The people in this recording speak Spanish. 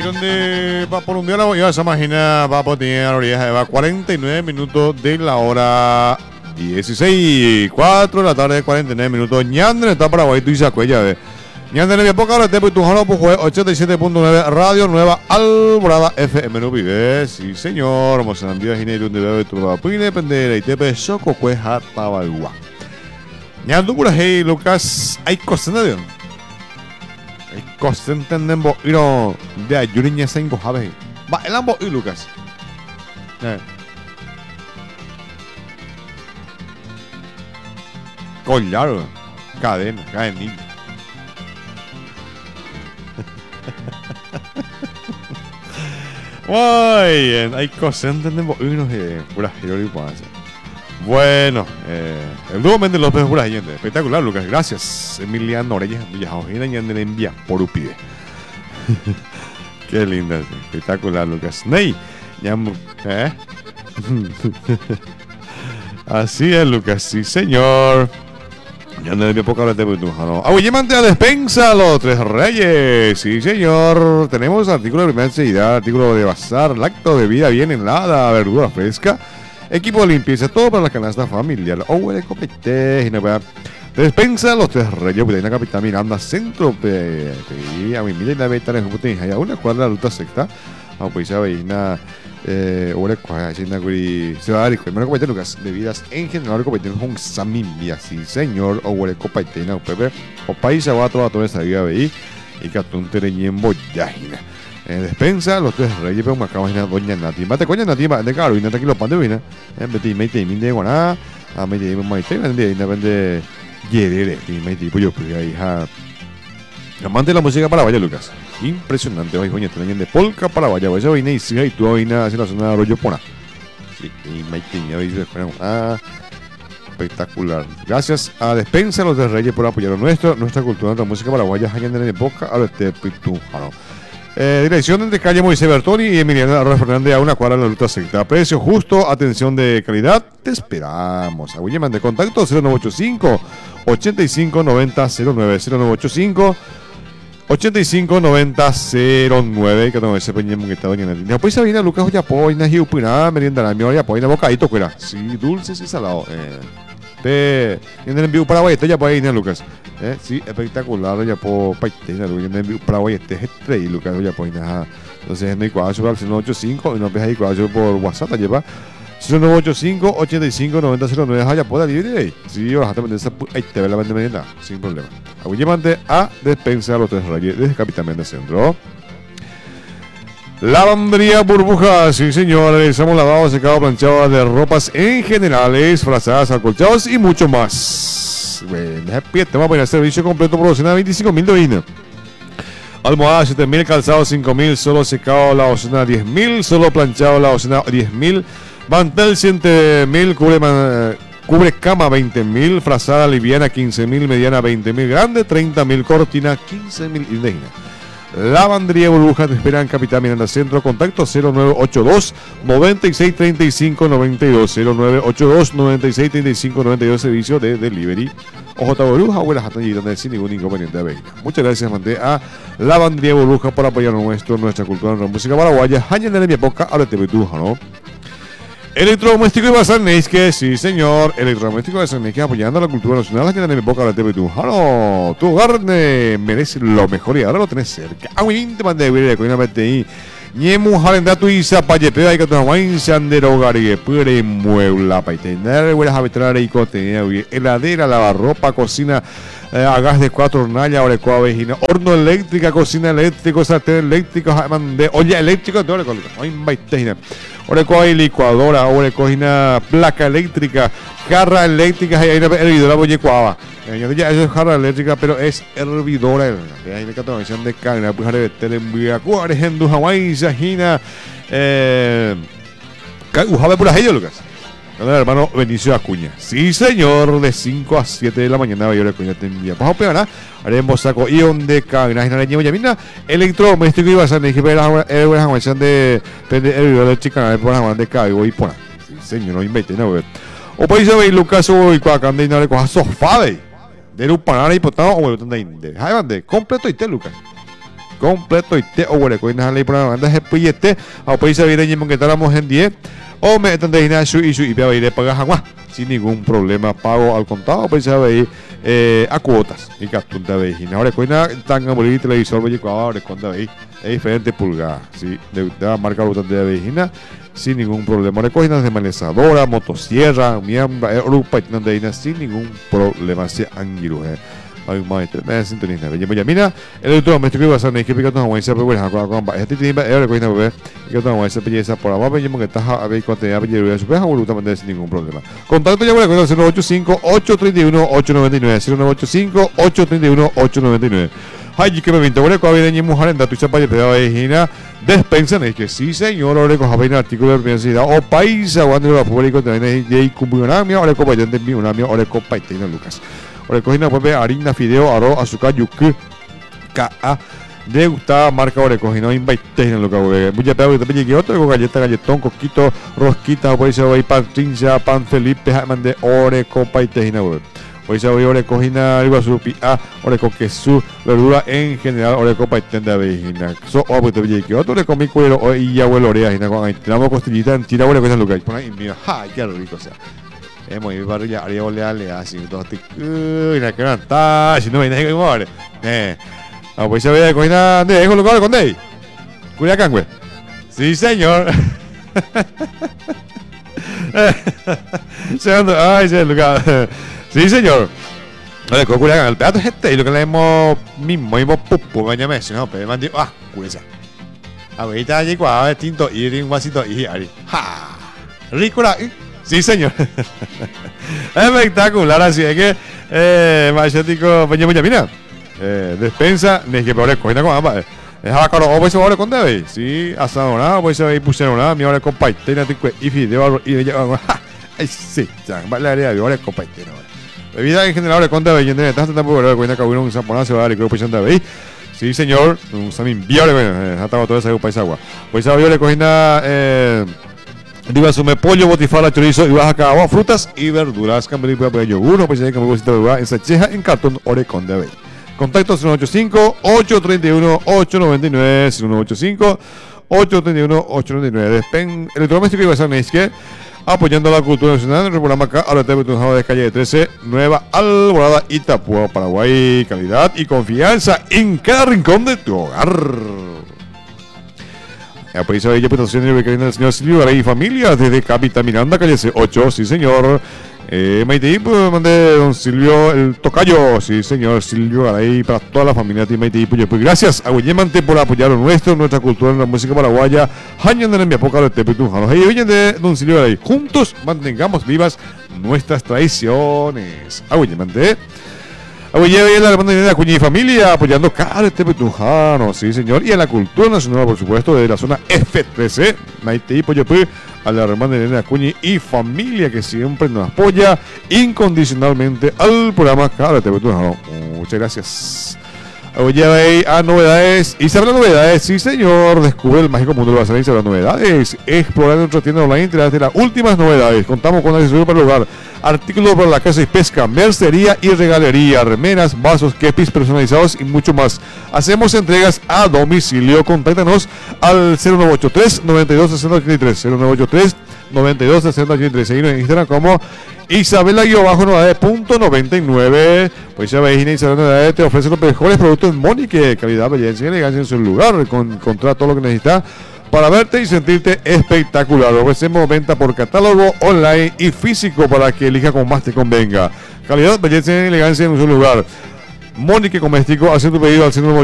donde va por un día la voy a esa máquina, va por tener a la orilla, va 49 minutos de la hora 16, 4 de la tarde, 49 minutos. Ñandre está Paraguay, tú y Sacuella, ve. Ñandre en mi época, ahora te voy tu jalo, pues 87.9, Radio Nueva Alborada FM, no vive, sí señor, Mozambique, Gineiru, de bebé, tu papá, puede depender, y te pe, soco, cueja, tabalgua. Ñandre, por ahí, Lucas, hay cosas de cosas entenden bo iro de ayuriña sen go habe ba elan bo Lucas collar cadenilla muy bien, hay cosas entenden bo iro pura hirori pasa. Bueno, el dúo Méndez López Pura Allende. Espectacular, Lucas. Gracias. Emiliano Oreyes Villajojina y Allende envía por Upide. Qué linda. Espectacular, Lucas. Ney. Así es, Lucas. Sí, señor. Ya no le poca hora de no. Aguillemante a despensa, los Tres Reyes. Sí, señor. Tenemos artículo de primera necesidad, artículo de bazar, lacto, bebida bien helada, verdura fresca. Equipo de limpieza, todo para la canasta familiar. Owe de copete, despensa los Tres Reyes, pues en la capital Miranda, centro. A mi mira la beta en Juputín, hay una cuadra de la ruta secta. Pues ya veis, Ore Cuajina, se va a dar y me copete, Lucas. Bebidas en general, copete, un samimia, sí, señor. Owe copete, Pepe. O país va a toda esa vida, veis. Y catún tereñen boyajina. Despensa, los Tres Reyes, pero me acabo de doña Nati. Mate coña Nati, de caro, y no te quiero pan de vina. Betty, mete, minde, guaná. A mete, maite, vende, vende, yerere, y mete, pues yo, pues hija. Amante de la música paraguaya, Lucas. Impresionante, hoy, coña, te de polka paraguaya. Esa vaina y siga, y tú vaina hace la zona de arroyo pona. Sí, y maite, ya veis, espectacular. Gracias a Despensa, los Tres Reyes, por apoyar nuestra cultura, nuestra música paraguaya. Hayan en época, ahora te pitu, dirección entre calle Moisés Bertoni y Emiliano Arroyo Fernández a una cuadra de la ruta secta. Precio justo, atención de calidad. Te esperamos. Aguilleman de contacto 0985 85 90 09 0985 85 90 09. Que no ese peñemo que está doña Natina. Pues viene Lucas ya poina y upina merienda la mía ya poina bocadito fuera. Sí, dulces y salado. Te vienen en vivo Paraguay, ya puede ir Lucas. Sí, espectacular, ya puedo paitear, Paraguay, este es estrella, Lucas, ya puede ir. Entonces, no hay cuadro al 0985 y no ves ahí cuadro por WhatsApp, lleva 0985 85 90 09, ya puede libre. Sí, vas a tener esa, ahí te ve la venta sin problema. Aguillemante a Despensa los Tres Reyes desde Capital Méndez Centro. Lavandería Burbuja, sí señor, realizamos lavado, secado, planchado de ropas en generales, frazadas, acolchados y mucho más. Bueno, te vamos a poner servicio completo por 25.000 de vino. Almohada 7.000, calzado 5.000, solo secado la docena 10.000, solo planchado la docena 10.000, mantel 7.000, cubre cama 20.000, frazada liviana 15.000, mediana 20.000, grande 30.000, cortina 15.000 indígena. Lavandería Burbuja te espera en Capital Miranda Centro. Contacto 0982 96 35 92 0982 96 35 92. Servicio de delivery. OJ Burbuja, buenas tardes, sin ningún inconveniente de venga. Muchas gracias, mandé a Lavandería Burbuja por apoyar nuestra cultura, nuestra música paraguaya. Hayan en mi época, ahora te vetuja, ¿no? Electrodoméstico y Bazar Neisque, sí señor. Electrodoméstico y Bazar Neisque apoyando la cultura nacional. Hayan en mi época, ahora te vetuja, ¿no? Tu hogar merece lo mejor y ahora lo tenés cerca. Aguinte, mandé de coina ahí. Ñemu jalenda tu isa pa yepe ay que tu hawain sandero gari pure muebla pa tener buenas habituales y contenido heladera, lavarropa, cocina a gas de 4 hornallas, ahora vejina, horno eléctrica, cocina eléctrica, sartén eléctrico, de olla eléctrica, todo con ahora licuadora, ahora cocina placa eléctrica, jarra eléctrica, hay una hervidora boye cuava. Ya eso es jarra eléctrica, pero es hervidora. Hay una catalogación de carne, pues de telemuyacuares en tu Hawái, Sajina, Ujabe por ello, Lucas. Con el hermano Benicio Acuña. Sí, señor, de 5 a 7 de la mañana, Bayor Acuña te envía. Vamos a pegar, haremos saco ion de carne, electrodoméstico y basar en de hervidora de chica, por la de cago y por. Sí, señor, no invente, no, o país de Lucas o y cuacande y no le coja sofá de un panara hipotado o el de completo y te Lucas completo y te o coina ley por banda es pillete a país a viene que estamos en 10 o me están de gimnasio y para ir a pagar agua sin ningún problema, pago al contado país a ver a cuotas y captura de gimnasio ahora coina tan aburrido televisor voy a ahora cuando veis es diferente pulgada, ¿sí? De marca bastante de vejina sin ningún problema. Recogidas de manezadora, motosierra, miembra, Europa y de sin ningún problema. Se angiru, hay un maestro, me sintoniza. Mira, el electrodoméstico iba a ser que pica tu agua y se puede con este tiene recogida bebé y que tu agua y se belleza por abajo, veamos que está a ver contenido de su peja absolutamente sin ningún problema. Contacto ya con el 085-831-899, 095-831-899. Hay que me vinto con el COVID de mujer en datos y chapa de pedazo de gina despensan es que sí señor ahora con javeina artículo de universidad o país aguante los públicos también de cumbionamia ahora copa de unamia ahora copa y tiene Lucas ahora cogina pues harina fideo arroz azúcar yuca ka de gustada marca ahora cogina invite en lo que mucha pedazo de peña que otro con galleta galletón coquito rosquita por eso hay pan trincha pan felipe mande ahora copa y tiene hoy se voy a cogina algo supi a ore con queso verdura en general ore copa y tenda vegina so o pues te que otro le comí cuero hoy ya huele oreja y nada tiramos costillita en tira huele con lo que hay por ahí mira ay qué rico o sea muy barriga haría olearle así todo y la que está si no viene que more pues se ve de cogina de dejo lugar con dei Culiacán güey sí señor ay se lugar. Sí, señor. Vale, con Culiacán, el pedazo es este y lo que le hemos mismo pupo, mañana no, pero me han dicho, curiosa. Ahorita allí cuando es tinto y un vasito y ahí. ¡Ja! Rícola. Sí, señor. Espectacular, así es que, machético, mira, despensa, ni que peor coina con ambas. Es caro, o pues ahora con debe. Sí, asado nada, pues ahí pusieron nada, mi ahora con paitena, y fideo, y ella, ay, sí, ya, vale, ahora con paitena. Bebida en general, ¿cuánta belleza? ¿Estás tampoco verdad? Cuenta que un zaponazo se va a dar y creo que de ahí. Sí, señor. Un samin viable, bueno. Hasta todo ese país agua. Pues a le cogina, digo, asume pollo, botifala, chorizo y baja acá, frutas y verduras. Cambio de yogur, pues hay que me gusta de en Sacheja, en cartón, Orecón de ahí. Contacto 085-831-899, 085-831-899. Despen, electrodoméstico y basado en que apoyando la cultura nacional, en el programa acá, ahora te de calle 13, Nueva Alborada, Itapúa, Paraguay, calidad y confianza en cada rincón de tu hogar. Apoyo de ella, presentación del señor Silvio Garay y familia, desde Capitán Miranda, calle C8, sí señor. Maite, pues mandé don Silvio el tocayo, sí señor, Silvio Garay para toda la familia de Maite, pues gracias a Guillemante por apoyar lo nuestro, nuestra cultura en la música paraguaya, Hañan en mi época de Tepetujano, hey, oyen de don Silvio Garay, juntos mantengamos vivas nuestras tradiciones. A Guillemante, a Guillemante, la hermana de Acuña y familia, apoyando cada Tepetujano, sí señor, y a la cultura nacional, por supuesto, de la zona F13, Maite, pues a la hermana Elena Acuña y familia que siempre nos apoya incondicionalmente al programa Cada TV. Muchas gracias. Oye, a novedades. Y se habla de novedades, sí señor. Descubre el mágico mundo de Basarín y se habla de novedades. Explorando nuestra tienda online de las últimas novedades. Contamos con accesorios para el hogar, artículos para la casa y pesca, mercería y regalería, remeras, vasos, kepis personalizados y mucho más. Hacemos entregas a domicilio. Contáctanos al 0983 92 6083 0983 92 6083. Seguimos en Instagram como Isabela-novedades.99. Pues ya veis, Isabela Novedades te ofrece los mejores productos en Monique, calidad, belleza y elegancia en su lugar. Encontrar todo lo que necesitas para verte y sentirte espectacular. Ofrecemos venta por catálogo online y físico para que elija como más te convenga. Calidad, belleza y elegancia en su lugar. Monique Coméstico, hace tu pedido al 198